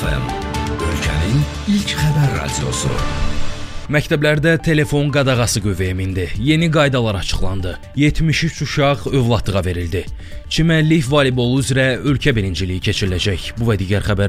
FM, ölkənin ilk xəbər radiosu. Məktəblərdə telefon qadağası qüvvəyə mindi. Yeni qaydalar açıqlandı. 73 uşaq övladlığa verildi. Çimərlik voleybolu üzrə ölkə birinciliyi keçiriləcək. Bu və digər xəbər